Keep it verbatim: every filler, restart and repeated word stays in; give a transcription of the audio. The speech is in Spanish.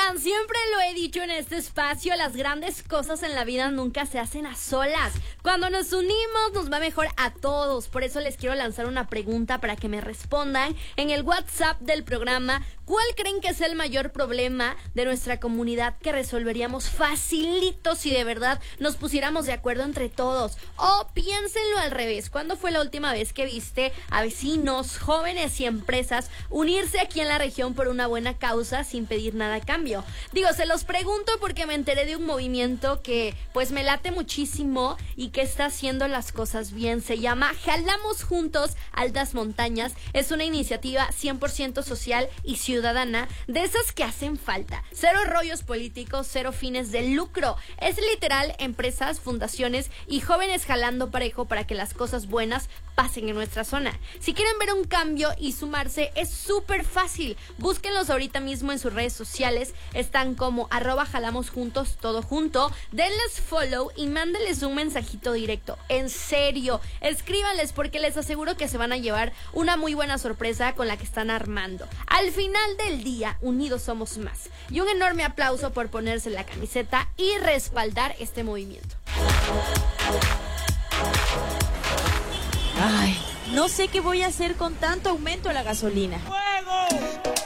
Oigan, siempre lo he dicho en este espacio, las grandes cosas en la vida nunca se hacen a solas. Cuando nos unimos nos va mejor a todos. Por eso les quiero lanzar una pregunta para que me respondan en el WhatsApp del programa. ¿Cuál creen que es el mayor problema de nuestra comunidad que resolveríamos facilito si de verdad nos pusiéramos de acuerdo entre todos? O piénsenlo al revés. ¿Cuándo fue la última vez que viste a vecinos, jóvenes y empresas unirse aquí en la región por una buena causa sin pedir nada a cambio? Digo, se los pregunto porque me enteré de un movimiento que pues me late muchísimo y que está haciendo las cosas bien. Se llama Jalamos Juntos Altas Montañas. Es una iniciativa cien por ciento social y ciudadana, de esas que hacen falta. Cero rollos políticos, cero fines de lucro. Es literal empresas, fundaciones y jóvenes jalando parejo para que las cosas buenas pasen en nuestra zona. Si quieren ver un cambio y sumarse, es súper fácil. Búsquenlos ahorita mismo en sus redes sociales. Están como arroba jalamos juntos, todo junto. Denles follow y mándenles un mensajito directo. En serio, escríbanles porque les aseguro que se van a llevar una muy buena sorpresa con la que están armando. Al final del día, unidos somos más. Y un enorme aplauso por ponerse la camiseta y respaldar este movimiento. Ay, no sé qué voy a hacer con tanto aumento a la gasolina. ¡Fuego!